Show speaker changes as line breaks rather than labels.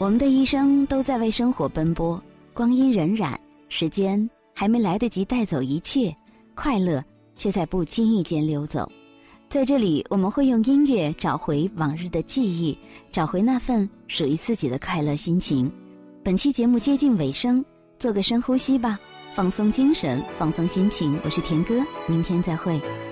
我们的一生都在为生活奔波，光阴荏苒，时间还没来得及带走一切，快乐却在不经意间溜走。在这里，我们会用音乐找回往日的记忆，找回那份属于自己的快乐心情。本期节目接近尾声，做个深呼吸吧，放松精神，放松心情。我是田哥，明天再会。